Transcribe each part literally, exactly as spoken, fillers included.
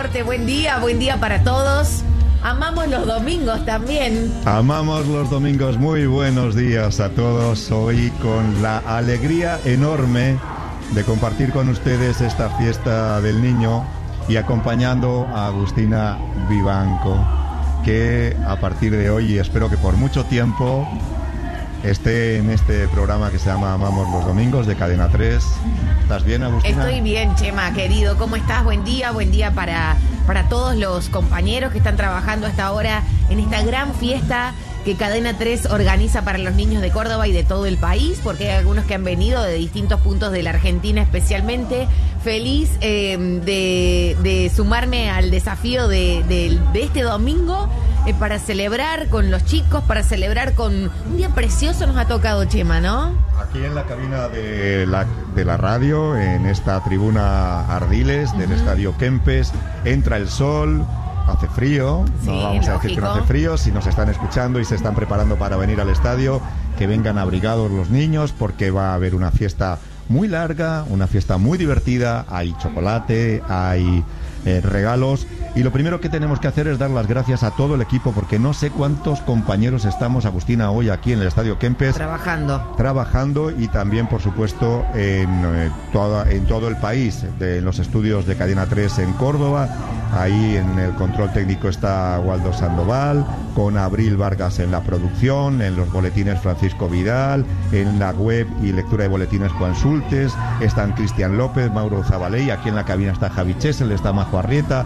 Norte, buen día, buen día para todos. Amamos los domingos también. Amamos los domingos, muy buenos días a todos. Hoy con la alegría enorme de compartir con ustedes esta fiesta del niño y acompañando a Agustina Vivanco, que a partir de hoy, y espero que por mucho tiempo, esté en este programa que se llama Amamos los Domingos de Cadena tres. ¿Estás bien, Agustina? Estoy bien, Chema, querido. ¿Cómo estás? Buen día, buen día para, para todos los compañeros que están trabajando hasta ahora en esta gran fiesta que Cadena tres organiza para los niños de Córdoba y de todo el país, porque hay algunos que han venido de distintos puntos de la Argentina especialmente. Feliz eh, de, de sumarme al desafío de, de, de este domingo eh, para celebrar con los chicos, para celebrar con un día precioso nos ha tocado, Chema, ¿no? Aquí en la cabina de la, de la radio, en esta tribuna Ardiles del uh-huh. Estadio Kempes, entra el sol. Hace frío, sí, no vamos a lógico. decir que no hace frío. Si nos están escuchando y se están preparando para venir al estadio, que vengan abrigados los niños, porque va a haber una fiesta muy larga, una fiesta muy divertida. Hay chocolate, hay eh, regalos. Y lo primero que tenemos que hacer es dar las gracias a todo el equipo, porque no sé cuántos compañeros estamos, Agustina, hoy aquí en el Estadio Kempes. Trabajando. Trabajando y también, por supuesto, en, eh, toda, en todo el país, de, en los estudios de Cadena tres en Córdoba. Ahí en el control técnico está Waldo Sandoval, con Abril Vargas en la producción, en los boletines Francisco Vidal, en la web y lectura de boletines Juan Sultes, están Cristian López, Mauro Zabaley, aquí en la cabina está Javi Chesel, está Majo Arrieta.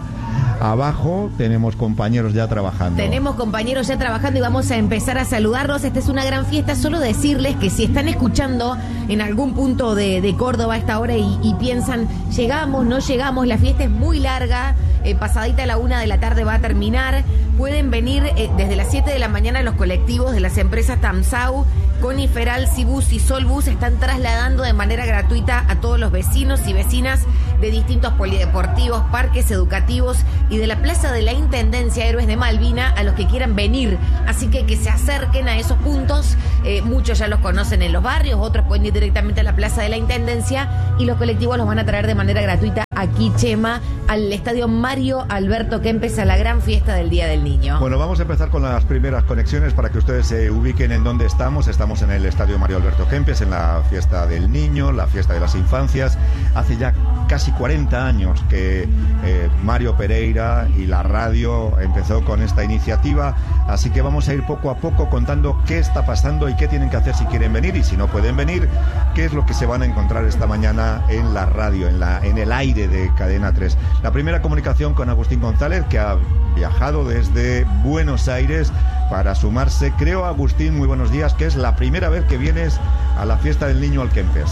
Abajo tenemos compañeros ya trabajando. Tenemos compañeros ya trabajando y vamos a empezar a saludarlos. Esta es una gran fiesta. Solo decirles que si están escuchando en algún punto de, de Córdoba a esta hora y, y piensan, llegamos, no llegamos, la fiesta es muy larga, eh, pasadita a la una de la tarde va a terminar. Pueden venir eh, desde las siete de la mañana los colectivos de las empresas Tamsau, Coniferal, Cibus y Solbus están trasladando de manera gratuita a todos los vecinos y vecinas de distintos polideportivos, parques educativos y de la Plaza de la Intendencia Héroes de Malvina a los que quieran venir. Así que que se acerquen a esos puntos. Eh, muchos ya los conocen en los barrios, otros pueden ir directamente a la Plaza de la Intendencia y los colectivos los van a traer de manera gratuita aquí, Chema, al Estadio Mario Alberto Kempes, a la gran fiesta del Día del Niño. Bueno, vamos a empezar con las primeras conexiones para que ustedes se ubiquen en dónde estamos. Estamos en el Estadio Mario Alberto Kempes, en la fiesta del niño, la fiesta de las infancias. Hace ya casi cuarenta años que eh, Mario Pereira y la radio empezó con esta iniciativa, así que vamos a ir poco a poco contando qué está pasando y qué tienen que hacer si quieren venir, y si no pueden venir, qué es lo que se van a encontrar esta mañana en la radio, en, la, en el aire de Cadena tres. La primera comunicación con Agustín González, que ha viajado desde Buenos Aires para sumarse. Creo, Agustín, muy buenos días, que es la primera vez que vienes a la fiesta del niño al Kempes.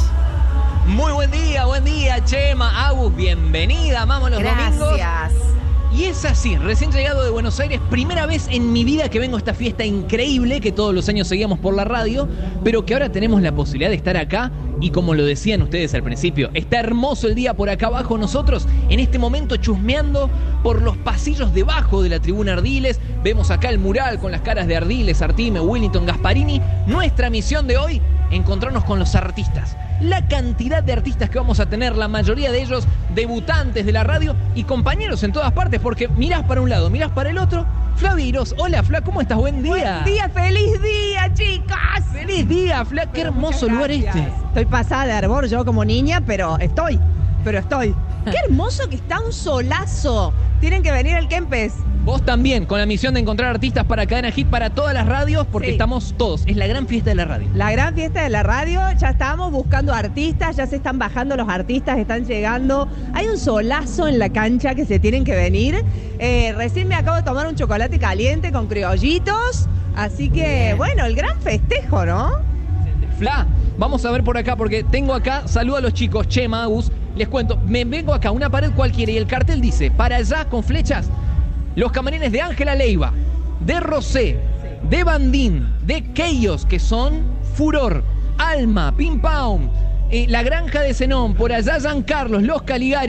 Muy buen día, buen día, Chema, Agus, bienvenida, amamos los Gracias. domingos. Y es así, recién llegado de Buenos Aires, primera vez en mi vida que vengo a esta fiesta increíble que todos los años seguíamos por la radio, pero que ahora tenemos la posibilidad de estar acá. Y como lo decían ustedes al principio, está hermoso el día por acá abajo. Nosotros en este momento chusmeando por los pasillos debajo de la tribuna Ardiles. Vemos acá el mural con las caras de Ardiles, Artime, Willington, Gasparini. Nuestra misión de hoy, encontrarnos con los artistas. La cantidad de artistas que vamos a tener, la mayoría de ellos debutantes de la radio y compañeros en todas partes, porque mirás para un lado, mirás para el otro. Flavia Iros, hola Fla, ¿cómo estás? Buen día. Buen día, feliz día, chicas. Feliz día, Fla, qué hermoso lugar este. Estoy pasada de hervor yo como niña, pero estoy, pero estoy. Qué hermoso que está, un solazo. Tienen que venir al Kempes. Vos también, con la misión de encontrar artistas para Cadena Hit, para todas las radios, porque sí, estamos todos. Es la gran fiesta de la radio. La gran fiesta de la radio, ya estamos buscando artistas, ya se están bajando los artistas, están llegando. Hay un solazo en la cancha que se tienen que venir. Eh, recién me acabo de tomar un chocolate caliente con criollitos, así que, bien, bueno, el gran festejo, ¿no? Fla, vamos a ver por acá, porque tengo acá, saludo a los chicos, Chema, Agus, les cuento, me vengo acá, una pared cualquiera, y el cartel dice, para allá con flechas, los camarines de Ángela Leiva, de Rosé, de Bandín, de Keyos, que son furor, Alma, Pim Pam, eh, la Granja de Zenón, por allá San Carlos, los Caligaris,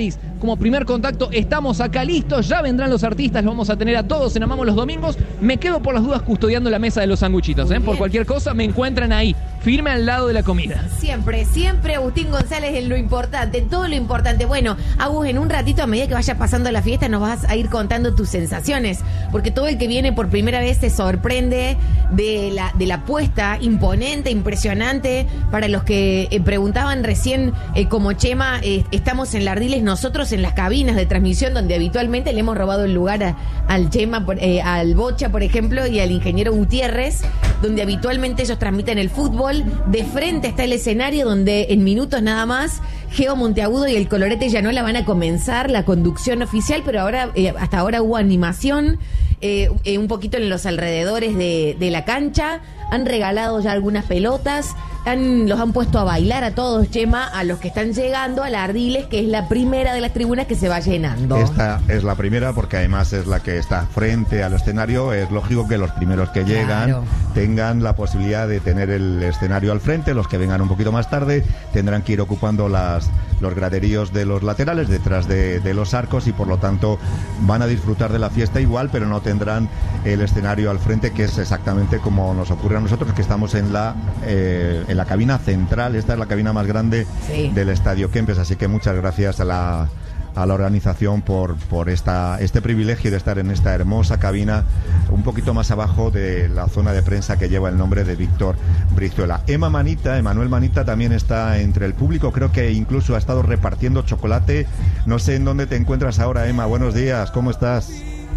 como primer contacto, estamos acá listos, ya vendrán los artistas, los vamos a tener a todos en Amamos los Domingos. Me quedo por las dudas custodiando la mesa de los sanguchitos, ¿eh? Por cualquier cosa me encuentran ahí, firme al lado de la comida. Siempre, siempre Agustín González en lo importante, en todo lo importante. Bueno, Agus, en un ratito, a medida que vaya pasando la fiesta, nos vas a ir contando tus sensaciones, porque todo el que viene por primera vez se sorprende de la, de la puesta imponente, impresionante. Para los que eh, preguntaban recién, eh, como Chema, eh, estamos en Lardiles, nosotros en las cabinas de transmisión, donde habitualmente le hemos robado el lugar a, al Chema, por, eh, al Bocha, por ejemplo, y al ingeniero Gutiérrez, donde habitualmente ellos transmiten el fútbol. De frente está el escenario donde en minutos nada más Geo Monteagudo y el Colorete Llanola van a comenzar la conducción oficial, pero ahora eh, hasta ahora hubo animación eh, eh, un poquito en los alrededores de, de la cancha. Han regalado ya algunas pelotas, han, los han puesto a bailar a todos, Chema, a los que están llegando a la Ardiles, que es la primera de las tribunas que se va llenando. Esta es la primera porque además es la que está frente al escenario. Es lógico que los primeros que llegan claro. tengan la posibilidad de tener el escenario al frente. Los que vengan un poquito más tarde tendrán que ir ocupando las, los graderíos de los laterales detrás de, de los arcos, y por lo tanto van a disfrutar de la fiesta igual, pero no tendrán el escenario al frente, que es exactamente como nos ocurre a nosotros, que estamos en la eh, en la cabina central. Esta es la cabina más grande sí. del Estadio Kempes, así que muchas gracias a la a la organización por, por esta, este privilegio de estar en esta hermosa cabina un poquito más abajo de la zona de prensa que lleva el nombre de Víctor Brizuela. Emma Manita, Emanuel Manita también está entre el público, creo que incluso ha estado repartiendo chocolate. No sé en dónde te encuentras ahora, Emma. Buenos días, ¿cómo estás?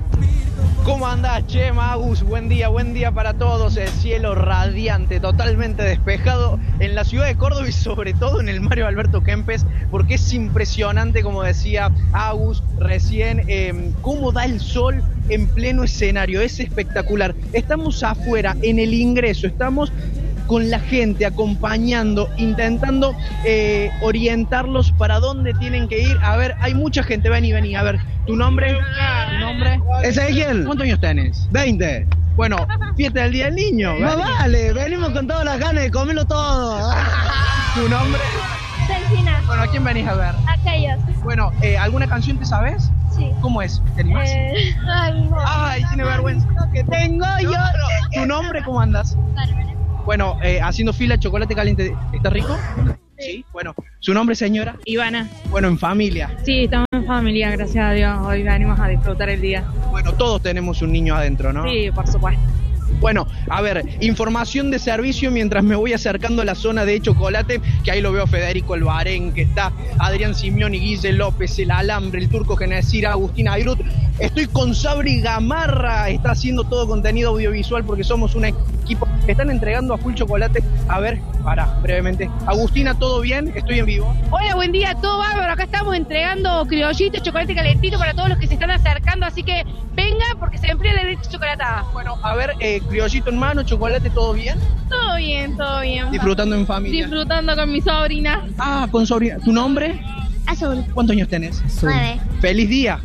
¿Cómo andás, Chema, Agus? Buen día, buen día para todos. El cielo radiante, totalmente despejado en la ciudad de Córdoba y sobre todo en el Mario Alberto Kempes, porque es impresionante, como decía Agus recién, eh, cómo da el sol en pleno escenario. Es espectacular. Estamos afuera, en el ingreso, estamos con la gente, acompañando, intentando eh, orientarlos para dónde tienen que ir. A ver, hay mucha gente, vení, vení, a ver, ¿tu nombre? ¿Tu nombre? Ezequiel. ¿Cuántos años tenés? veinte. Bueno, fiesta del Día del Niño. No vale, venimos con todas las ganas de comerlo todo. ¿Tu nombre? Delfina. Bueno, ¿a quién venís a ver? Aquellos. Bueno, eh, ¿alguna canción te sabes? Sí. ¿Cómo es? ¿Te animás? Eh, ay, no. Ay, tiene vergüenza. Que tengo yo. ¿Tu nombre cómo andas? Carmen. Bueno, eh, haciendo fila, chocolate caliente, ¿está rico? Sí. ¿Sí? Bueno, ¿su nombre, señora? Ivana. Bueno, ¿en familia? Sí, estamos en familia, gracias a Dios. Hoy venimos a disfrutar el día. Bueno, todos tenemos un niño adentro, ¿no? Sí, por supuesto. Bueno, a ver, información de servicio mientras me voy acercando a la zona de chocolate, que ahí lo veo Federico Albarén, que está Adrián Simeoni, Guille López, el Alambre, el Turco Genesir, Agustín Ayrut. Estoy con Sabri Gamarra, está haciendo todo contenido audiovisual porque somos un equipo. Están entregando a full chocolate. A ver, para, brevemente. Agustina, ¿todo bien? Estoy en vivo. Hola, buen día, todo bárbaro. Acá estamos entregando criollitos, chocolate calentito para todos los que se están acercando, así que venga porque se enfría la leche chocolatada. Bueno, a ver, eh, criollito en mano, chocolate, ¿todo bien? Todo bien, todo bien. Disfrutando en familia. Disfrutando con mi sobrina. Ah, con sobrina. ¿Tu nombre? Azul. ¿Cuántos años tenés? Azul. Nueve. ¡Feliz día!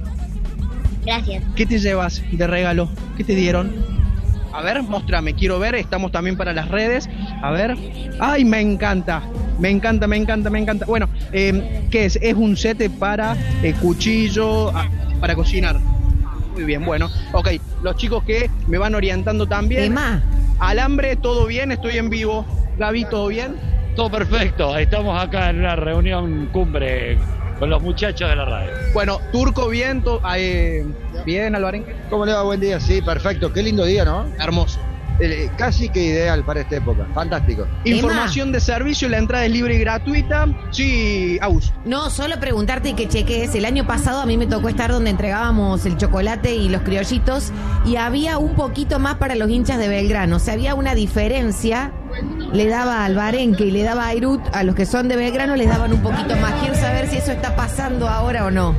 Gracias. ¿Qué te llevas de regalo? ¿Qué te dieron? A ver, muéstrame, quiero ver, estamos también para las redes. A ver. ¡Ay, me encanta! Me encanta, me encanta, me encanta. Bueno, eh, ¿qué es? Es un set para eh, cuchillo, ah, para cocinar. Muy bien, bueno. Ok, los chicos que me van orientando también. Emma. Alambre, ¿todo bien? Estoy en vivo. Gaby, ¿todo bien? Todo perfecto. Estamos acá en una reunión cumbre con los muchachos de la radio. Bueno, Turco, bien. To- eh, bien, Alvarenque. ¿Cómo le va? Buen día, sí, perfecto. Qué lindo día, ¿no? Hermoso. Eh, casi que ideal para esta época. Fantástico. Información de servicio, la entrada es libre y gratuita. Sí, Aus. No, solo preguntarte que cheques. El año pasado a mí me tocó estar donde entregábamos el chocolate y los criollitos y había un poquito más para los hinchas de Belgrano. O sea, había una diferencia. Le daba al Barenque y le daba a Ayrut, a los que son de Belgrano les daban un poquito más. Quiero saber si eso está pasando ahora o no.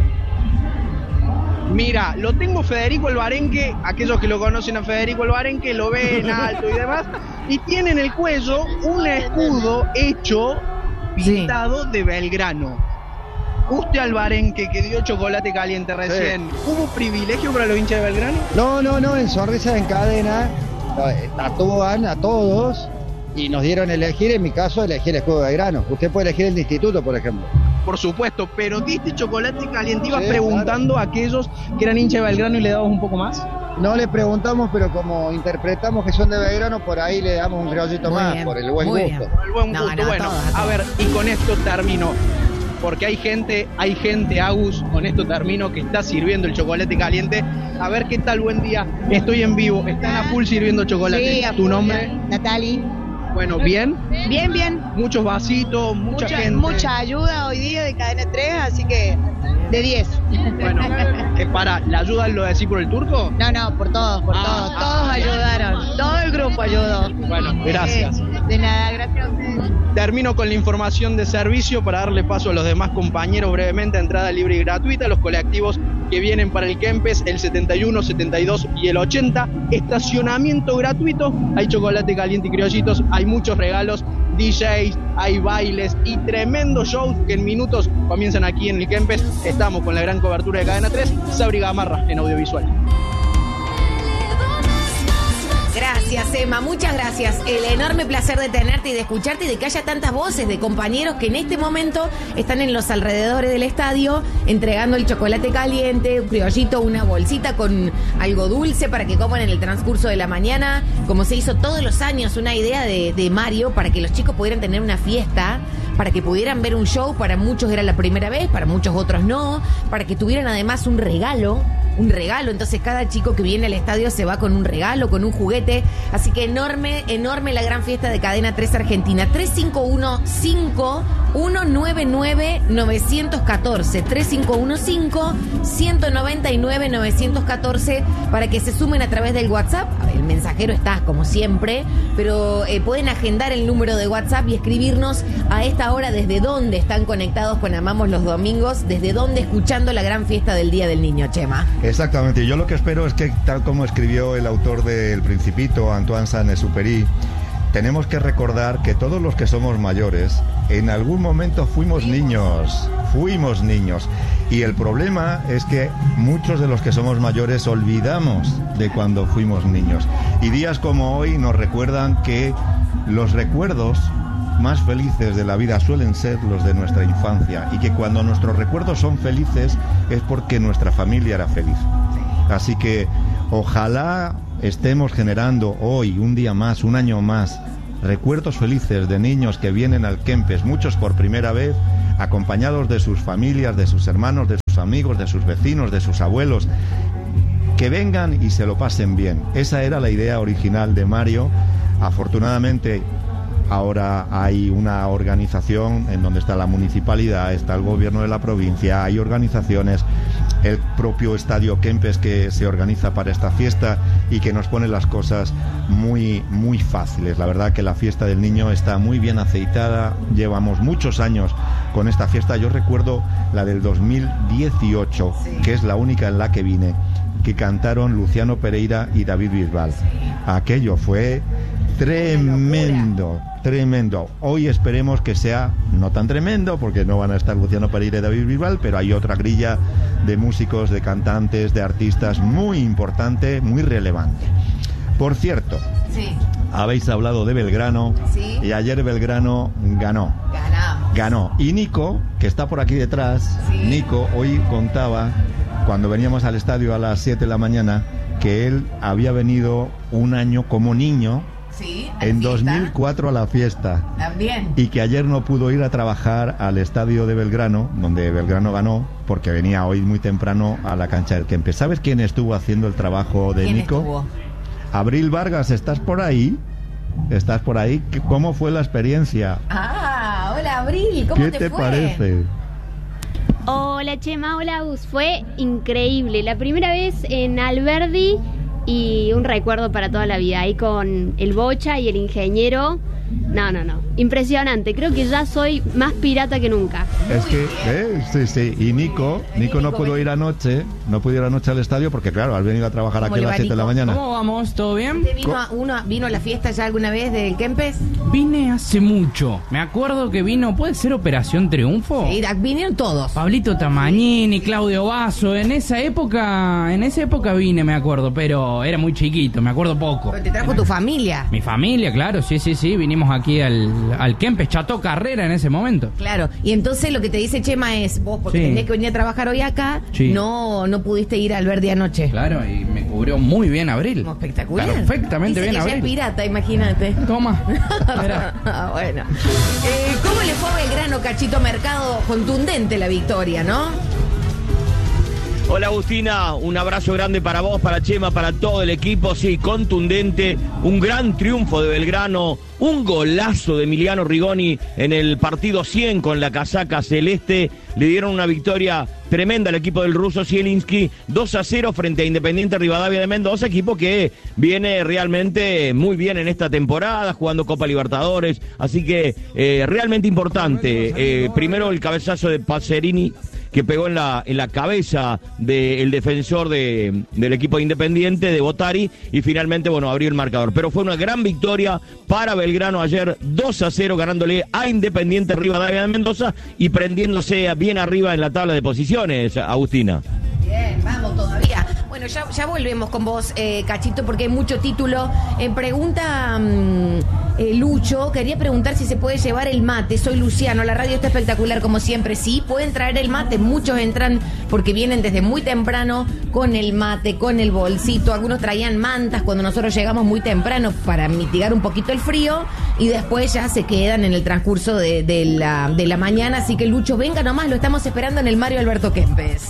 Mira, lo tengo Federico Albarenque, aquellos que lo conocen a Federico Albarenque lo ven alto y demás, y tiene en el cuello un escudo hecho, pintado sí. de Belgrano. Usted Albarenque, que dio chocolate caliente recién, sí. ¿hubo privilegio para los hinchas de Belgrano? No, no, no, en Sonrisa en Cadena tatúan a todos y nos dieron a elegir, en mi caso elegí el escudo de Belgrano. Usted puede elegir el de instituto, por ejemplo. por supuesto, pero diste chocolate caliente. Ibas Sí, preguntando a aquellos que eran hinchas de Belgrano y le dabas un poco más. No le preguntamos, pero como interpretamos que son de Belgrano, por ahí le damos un criollito Muy más, bien, por el buen muy gusto. bien. Por el buen No, gusto. no, a bueno, todos, a todos. a ver, y con esto termino. Porque hay gente, hay gente, Agus, con esto termino, que está sirviendo el chocolate caliente. A ver qué tal, buen día. Estoy en vivo, están a full sirviendo chocolate. Sí, a ¿Tu full, nombre? Natali. Bueno, bien. Bien, bien. Muchos vasitos, mucha, Mucha, gente. mucha ayuda hoy día de Cadena tres, así que de diez. Bueno, eh, para, ¿la ayuda lo decís por el turco? No, no, por todos, por Ah, todos. ah, Todos ah, ayudaron. Todo el grupo ayudó. Bueno, gracias. Eh, de nada, gracias a ustedes. Termino con la información de servicio para darle paso a los demás compañeros brevemente. Entrada libre y gratuita, los colectivos que vienen para el Kempes, el setenta y uno, setenta y dos y el ochenta. Estacionamiento gratuito, hay chocolate caliente y criollitos, hay muchos regalos, D Js, hay bailes y tremendos shows que en minutos comienzan aquí en el Kempes. Estamos con la gran cobertura de Cadena tres, Sabri Gamarra en audiovisual. Gracias, Emma, muchas gracias. El enorme placer de tenerte y de escucharte y de que haya tantas voces de compañeros que en este momento están en los alrededores del estadio entregando el chocolate caliente, un criollito, una bolsita con algo dulce para que coman en el transcurso de la mañana, como se hizo todos los años, una idea de, de Mario para que los chicos pudieran tener una fiesta, para que pudieran ver un show. Para muchos era la primera vez, para muchos otros no, para que tuvieran además un regalo. Un regalo, entonces cada chico que viene al estadio se va con un regalo, con un juguete. Así que enorme, enorme la gran fiesta de Cadena tres Argentina. tres cinco uno cinco uno nueve nueve nueve uno cuatro, tres cinco uno cinco uno nueve nueve nueve uno cuatro, para que se sumen a través del WhatsApp. El mensajero está como siempre, pero eh, pueden agendar el número de WhatsApp y escribirnos a esta hora desde dónde están conectados con Amamos los Domingos, desde dónde escuchando la gran fiesta del Día del Niño, Chema. Exactamente, yo lo que espero es que, tal como escribió el autor de El Principito, Antoine Saint-Exupéry, tenemos que recordar que todos los que somos mayores, en algún momento fuimos niños, fuimos niños. Y el problema es que muchos de los que somos mayores olvidamos de cuando fuimos niños. Y días como hoy nos recuerdan que los recuerdos más felices de la vida suelen ser los de nuestra infancia, y que cuando nuestros recuerdos son felices es porque nuestra familia era feliz. Así que ojalá estemos generando hoy, un día más, un año más, recuerdos felices de niños que vienen al Kempes, muchos por primera vez, acompañados de sus familias, de sus hermanos, de sus amigos, de sus vecinos, de sus abuelos, que vengan y se lo pasen bien. Esa era la idea original de Mario. Afortunadamente ahora hay una organización en donde está la municipalidad, está el gobierno de la provincia, hay organizaciones, el propio Estadio Kempes que se organiza para esta fiesta y que nos pone las cosas muy, muy fáciles. La verdad que la fiesta del niño está muy bien aceitada, llevamos muchos años con esta fiesta. Yo recuerdo la del dos mil dieciocho, que es la única en la que vine, que cantaron Luciano Pereira y David Bisbal. Aquello fue tremendo, tremendo. Hoy esperemos que sea no tan tremendo, porque no van a estar Luciano Pereira y David Bisbal, pero hay otra grilla de músicos, de cantantes, de artistas muy importante, muy relevante. Por cierto, Sí. habéis hablado de Belgrano, Sí. y ayer Belgrano ganó. Ganamos. Ganó. Y Nico, que está por aquí detrás, Sí. Nico hoy contaba, cuando veníamos al estadio a las siete de la mañana, que él había venido un año como niño, Sí, a en fiesta. dos mil cuatro a la fiesta, También. y que ayer no pudo ir a trabajar al estadio de Belgrano, donde Belgrano ganó, porque venía hoy muy temprano a la cancha del Kempes. ¿Sabes quién estuvo haciendo el trabajo de ¿Quién Nico? estuvo? Abril Vargas, ¿estás por ahí? ¿Estás por ahí? ¿Cómo fue la experiencia? Ah, hola Abril, ¿cómo ¿Qué te, te fue? parece? Hola Chema, hola Gus, fue increíble. La primera vez en Alberdi y un recuerdo para toda la vida. Ahí con el Bocha y el ingeniero. No, no, no. Impresionante. Creo que ya soy más pirata que nunca. Es que, ¿eh? Sí, sí. Y Nico, Nico no pudo ir anoche, no pudo ir anoche al estadio porque, claro, has venido a trabajar ¿Cómo aquí a le las va, siete de la Nico? mañana. ¿Cómo vamos? ¿Todo bien? ¿Usted vino a, uno, vino a la fiesta ya alguna vez del Kempes? Vine hace mucho. Me acuerdo que vino, ¿puede ser Operación Triunfo? Sí, vinieron todos. Pablito Tamagnini, Claudio Basso, en esa época, en esa época vine, me acuerdo, pero era muy chiquito, me acuerdo poco. Pero te trajo tu familia. Mi familia, claro, sí, sí, sí, vinimos acá aquí al, al Kempes, Chato Carrera en ese momento. Claro, y entonces lo que te dice Chema es, vos porque Sí. tenías que venir a trabajar hoy acá, Sí. no no pudiste ir al Verdi anoche. Claro, y me cubrió muy bien Abril. Espectacular. Perfectamente Dice bien que ya Abril. es pirata, imagínate. Toma. Ah, bueno. Eh, ¿Cómo le fue a Belgrano, Cachito Mercado? Contundente la victoria, ¿no? Hola Agustina, un abrazo grande para vos, para Chema, para todo el equipo, sí, contundente, un gran triunfo de Belgrano, un golazo de Emiliano Rigoni en el partido cien con la casaca celeste, le dieron una victoria tremenda al equipo del ruso Zielinski, dos a cero frente a Independiente Rivadavia de Mendoza, equipo que viene realmente muy bien en esta temporada, jugando Copa Libertadores, así que eh, realmente importante, eh, primero el cabezazo de Pacerini, que pegó en la en la cabeza del defensor de, del equipo de Independiente, de Botari, y finalmente, bueno, abrió el marcador. Pero fue una gran victoria para Belgrano ayer, dos a cero, ganándole a Independiente Rivadavia de Mendoza y prendiéndose bien arriba en la tabla de posiciones, Agustina. Bien, vamos todavía. Bueno, ya, ya volvemos con vos, eh, Cachito, porque hay mucho título. Eh, pregunta um, eh, Lucho, quería preguntar si se puede llevar el mate. Soy Luciano, la radio está espectacular como siempre. Sí, pueden traer el mate. Muchos entran porque vienen desde muy temprano con el mate, con el bolsito. Algunos traían mantas cuando nosotros llegamos muy temprano para mitigar un poquito el frío y después ya se quedan en el transcurso de, de, la, de la mañana. Así que Lucho, venga nomás, lo estamos esperando en el Mario Alberto Kempes.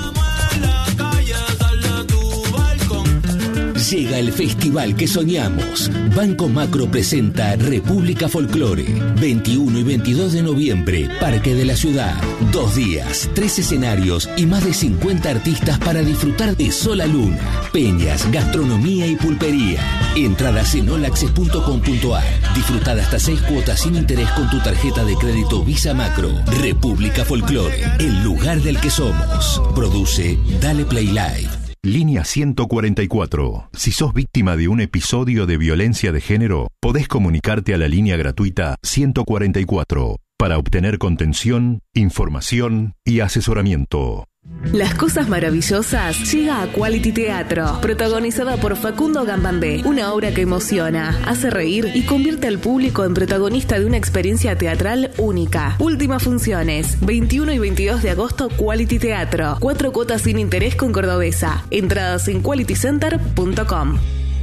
Llega el festival que soñamos. Banco Macro presenta República Folclore. veintiuno y veintidós de noviembre, Parque de la Ciudad. Dos días, tres escenarios y más de cincuenta artistas para disfrutar de sol a luna, peñas, gastronomía y pulpería. Entradas en all access punto com punto a r. Disfrutar hasta seis cuotas sin interés con tu tarjeta de crédito Visa Macro. República Folclore, el lugar del que somos. Produce Dale Play Live. Línea ciento cuarenta y cuatro. Si sos víctima de un episodio de violencia de género, podés comunicarte a la línea gratuita ciento cuarenta y cuatro para obtener contención, información y asesoramiento. Las cosas maravillosas llega a Quality Teatro, protagonizada por Facundo Gambandé, una obra que emociona, hace reír y convierte al público en protagonista de una experiencia teatral única. Últimas funciones, veintiuno y veintidós de agosto, Quality Teatro. Cuatro cuotas sin interés con Cordobesa. Entradas en quality center punto com.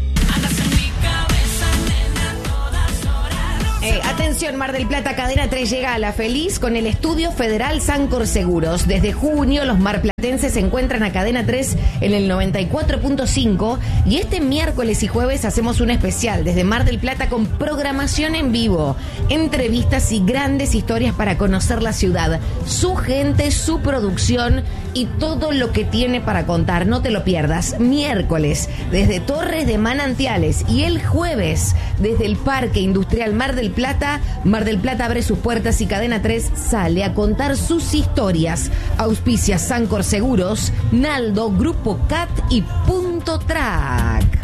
Eh, atención, Mar del Plata, Cadena tres llega a la feliz con el Estudio Federal Sancor Seguros. Desde junio los marplatenses se encuentran a Cadena tres en el noventa y cuatro punto cinco y este miércoles y jueves hacemos un especial desde Mar del Plata con programación en vivo, entrevistas y grandes historias para conocer la ciudad, su gente, su producción y todo lo que tiene para contar. No te lo pierdas. Miércoles desde Torres de Manantiales y el jueves desde el Parque Industrial Mar del Plata. Mar del Plata abre sus puertas y Cadena tres sale a contar sus historias. Auspicia Sancor Seguros, Naldo, Grupo C A T y Punto Track.